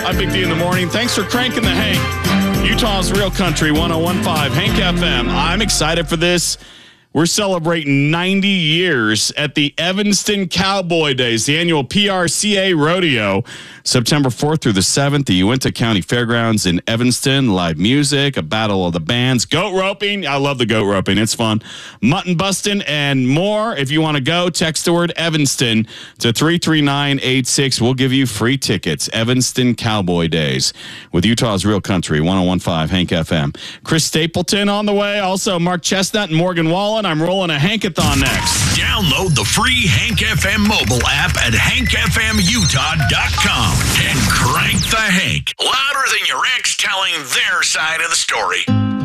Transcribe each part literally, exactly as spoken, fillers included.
I'm Big D in the morning. Thanks for cranking the Hank. Utah's Real Country one oh one point five, Hank F M. I'm excited for this. We're celebrating ninety years at the Evanston Cowboy Days, the annual P R C A Rodeo, September fourth through the seventh, the Uinta County Fairgrounds in Evanston. Live music, a battle of the bands, goat roping. I love the goat roping. It's fun. Mutton busting and more. If you want to go, text the word Evanston to three three nine eight six. We'll give you free tickets. Evanston Cowboy Days with Utah's Real Country, one oh one point five, Hank F M. Chris Stapleton on the way. Also, Mark Chestnut and Morgan Wallen. I'm rolling a Hankathon next. Download the free Hank F M mobile app at hank f m utah dot com and crank the Hank louder than your ex telling their side of the story.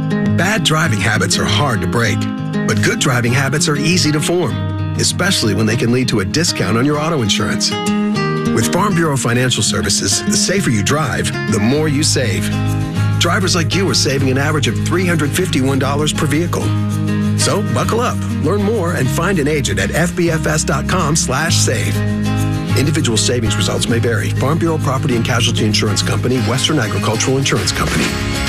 Bad driving habits are hard to break, but good driving habits are easy to form, especially when they can lead to a discount on your auto insurance. With Farm Bureau Financial Services, the safer you drive, the more you save. Drivers like you are saving an average of three hundred fifty-one dollars per vehicle. So buckle up, learn more, and find an agent at f b f s dot com slash save. Individual savings results may vary. Farm Bureau Property and Casualty Insurance Company, Western Agricultural Insurance Company.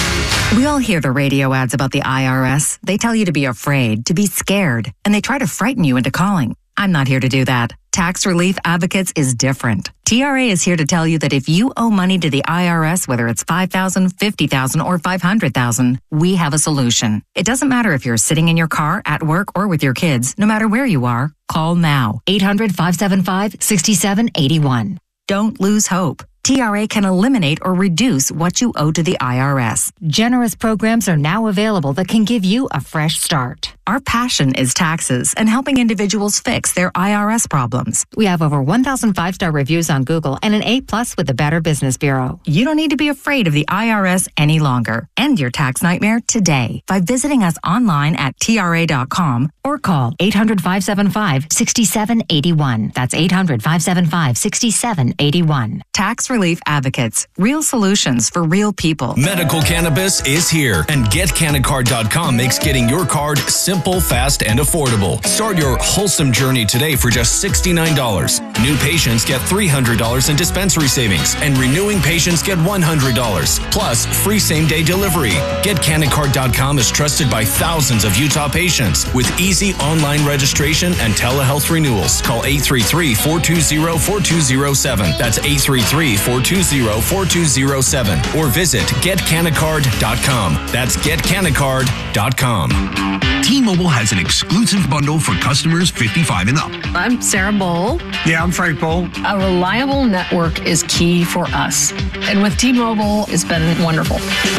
We all hear the radio ads about the I R S. They tell you to be afraid, to be scared, and they try to frighten you into calling. I'm not here to do that. Tax Relief Advocates is different. T R A is here to tell you that if you owe money to the I R S, whether it's five thousand dollars, fifty thousand dollars, or five hundred thousand dollars, we have a solution. It doesn't matter if you're sitting in your car, at work, or with your kids. No matter where you are, call now. eight hundred, five seven five, six seven eight one. Don't lose hope. T R A can eliminate or reduce what you owe to the I R S. Generous programs are now available that can give you a fresh start. Our passion is taxes and helping individuals fix their I R S problems. We have over one thousand five-star reviews on Google and an A plus with the Better Business Bureau. You don't need to be afraid of the I R S any longer. End your tax nightmare today by visiting us online at T R A dot com or call eight hundred, five seven five, six seven eight one. That's eight hundred, five seven five, six seven eight one. Tax Relief Advocates. Real solutions for real people. Medical cannabis is here, and get canacard dot com makes getting your card simple, fast, and affordable. Start your wholesome journey today for just sixty-nine dollars. New patients get three hundred dollars in dispensary savings, and renewing patients get one hundred dollars, plus free same-day delivery. get canacard dot com is trusted by thousands of Utah patients with easy online registration and telehealth renewals. Call eight three three, four two zero, four two zero seven. That's eight three three, four two zero, four two zero seven. Or visit get canacard dot com. That's get canacard dot com. T-Mobile has an exclusive bundle for customers fifty-five and up. I'm Sarah Bowl. Yeah, I'm Frank Bowl. A reliable network is key for us. And with T-Mobile, it's been wonderful.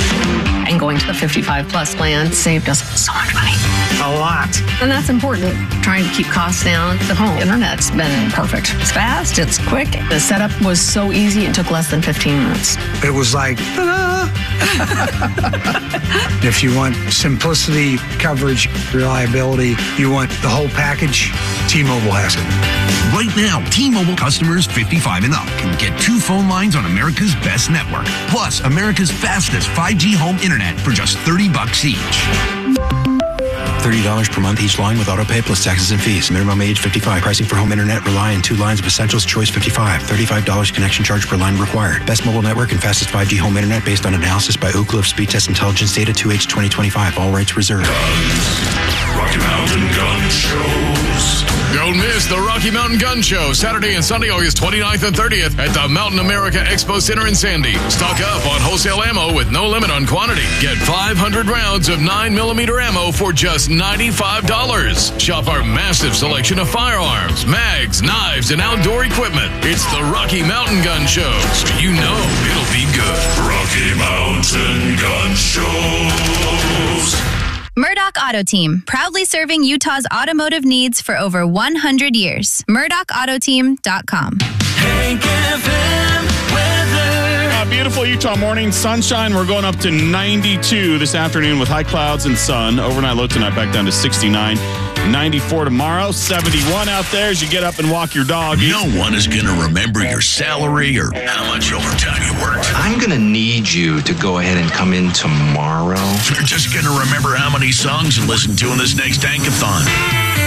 And going to the fifty-five plus plan saved us so much money. A lot. And that's important. Trying to keep costs down. The home internet's been perfect. It's fast, it's quick. The setup was so easy, it took less than fifteen minutes. It was like, ta-da! If you want simplicity, coverage, reliability, you want the whole package, T-Mobile has it. Right now, T-Mobile customers fifty-five and up can get two phone lines on America's best network, plus America's fastest five G home internet for just thirty bucks each. thirty dollars per month each line with autopay plus taxes and fees. Minimum age fifty-five. Pricing for home internet rely on two lines of Essentials Choice fifty-five. thirty-five dollars connection charge per line required. Best mobile network and fastest five G home internet based on analysis by Ookla of Speed Test Intelligence Data two H twenty twenty-five. All rights reserved. Guns. Rocky Mountain Gun Shows. Don't miss the Rocky Mountain Gun Show, Saturday and Sunday, August twenty-ninth and thirtieth at the Mountain America Expo Center in Sandy. Stock up on wholesale ammo with no limit on quantity. Get five hundred rounds of nine millimeter ammo for just ninety-five dollars. Shop our massive selection of firearms, mags, knives, and outdoor equipment. It's the Rocky Mountain Gun Show, so you know it'll be good. Rocky Mountain Gun Shows. Murdoch Auto Team, proudly serving Utah's automotive needs for over one hundred years. Murdoch Auto Team dot com. Hank F M weather. Uh, beautiful Utah morning, sunshine. We're going up to ninety-two this afternoon with high clouds and sun. Overnight low tonight back down to sixty-nine. ninety-four tomorrow, seventy-one out there as you get up and walk your dog. No one is going to remember your salary or how much overtime you worked. I'm going to need you to go ahead and come in tomorrow. You're just going to remember how many songs you listened to in this next Hankathon.